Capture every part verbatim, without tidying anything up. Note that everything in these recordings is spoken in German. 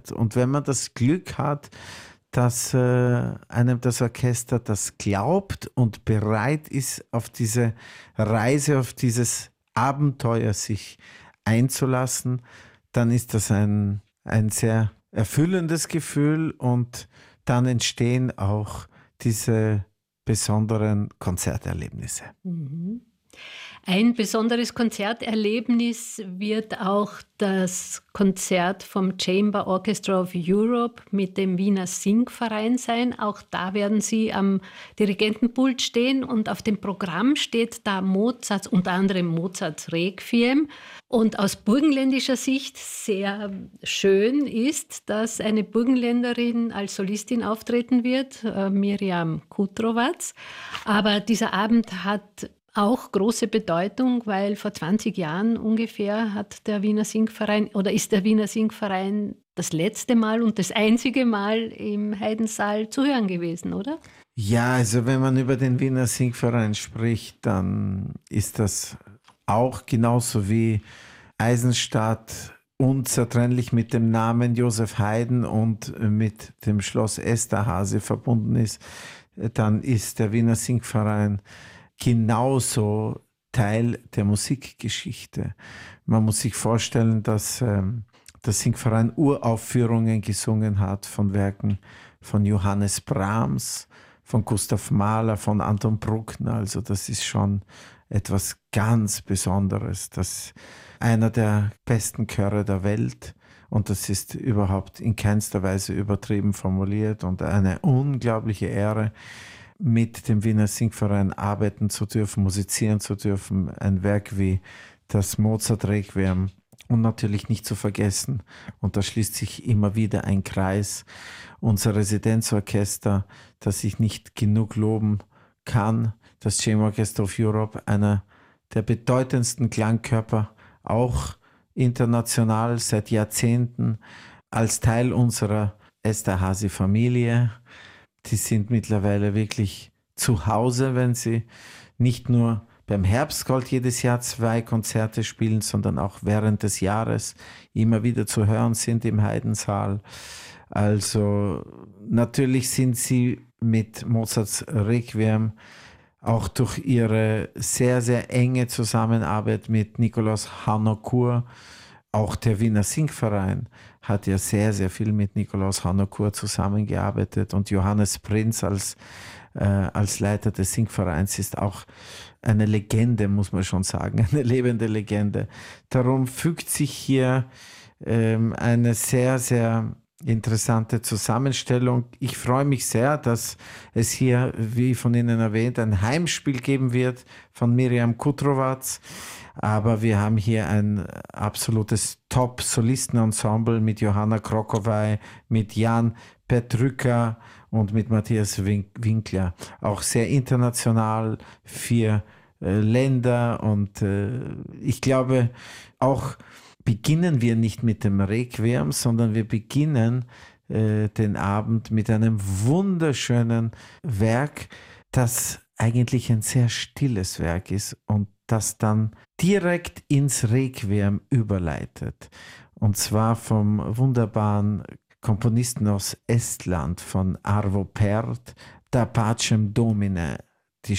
Und, und wenn man das Glück hat, dass äh, einem das Orchester das glaubt und bereit ist, auf diese Reise, auf dieses Abenteuer sich einzulassen, dann ist das ein, ein sehr erfüllendes Gefühl und dann entstehen auch diese besonderen Konzerterlebnisse. Mhm. Ein besonderes Konzerterlebnis wird auch das Konzert vom Chamber Orchestra of Europe mit dem Wiener Singverein sein. Auch da werden Sie am Dirigentenpult stehen und auf dem Programm steht da Mozart, unter anderem Mozarts Requiem. Und aus burgenländischer Sicht sehr schön ist, dass eine Burgenländerin als Solistin auftreten wird, äh, Miriam Kutrovaz. Aber dieser Abend hat auch große Bedeutung, weil vor zwanzig Jahren ungefähr hat der Wiener Singverein oder ist der Wiener Singverein das letzte Mal und das einzige Mal im Heidensaal zu hören gewesen, oder? Ja, also wenn man über den Wiener Singverein spricht, dann ist das auch genauso wie Eisenstadt unzertrennlich mit dem Namen Josef Haydn und mit dem Schloss Esterházy verbunden ist, dann ist der Wiener Singverein genauso Teil der Musikgeschichte. Man muss sich vorstellen, dass ähm, der Singverein Uraufführungen gesungen hat von Werken von Johannes Brahms, von Gustav Mahler, von Anton Bruckner. Also das ist schon etwas ganz Besonderes. Das einer der besten Chöre der Welt. Und das ist überhaupt in keinster Weise übertrieben formuliert und eine unglaubliche Ehre, mit dem Wiener Singverein arbeiten zu dürfen, musizieren zu dürfen. Ein Werk wie das Mozart Requiem und natürlich nicht zu vergessen. Und da schließt sich immer wieder ein Kreis. Unser Residenzorchester, das ich nicht genug loben kann, das Chamber Orchestra of Europe, einer der bedeutendsten Klangkörper, auch international seit Jahrzehnten, als Teil unserer Esterházy-Familie. Die sind mittlerweile wirklich zu Hause, wenn sie nicht nur beim Herbstgold jedes Jahr zwei Konzerte spielen, sondern auch während des Jahres immer wieder zu hören sind im Heidensaal. Also natürlich sind sie mit Mozarts Requiem auch durch ihre sehr, sehr enge Zusammenarbeit mit Nikolaus Harnoncourt, auch der Wiener Singverein hat ja sehr, sehr viel mit Nikolaus Harnoncourt zusammengearbeitet und Johannes Prinz als, äh, als Leiter des Singvereins ist auch eine Legende, muss man schon sagen, eine lebende Legende. Darum fügt sich hier ähm, eine sehr, sehr interessante Zusammenstellung. Ich freue mich sehr, dass es hier, wie von Ihnen erwähnt, ein Heimspiel geben wird von Miriam Kutrovaz. Aber wir haben hier ein absolutes Top-Solistenensemble mit Johanna Krokowaj, mit Jan Petrücker und mit Matthias Winkler. Auch sehr international, vier äh, Länder. Und äh, ich glaube, auch beginnen wir nicht mit dem Requiem, sondern wir beginnen äh, den Abend mit einem wunderschönen Werk, das eigentlich ein sehr stilles Werk ist und das dann direkt ins Requiem überleitet. Und zwar vom wunderbaren Komponisten aus Estland, von Arvo Pärt, Da Pacem Domine, die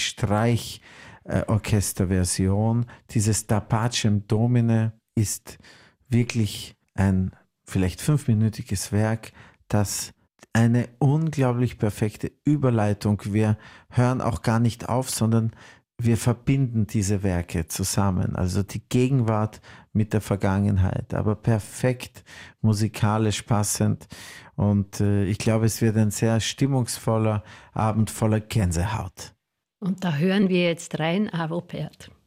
Streichorchesterversion. Dieses Da Pacem Domine ist wirklich ein vielleicht fünfminütiges Werk, das eine unglaublich perfekte Überleitung. Wir hören auch gar nicht auf, sondern wir verbinden diese Werke zusammen, also die Gegenwart mit der Vergangenheit, aber perfekt musikalisch passend. Und äh, ich glaube, es wird ein sehr stimmungsvoller Abend voller Gänsehaut. Und da hören wir jetzt rein, Arvo Pärt.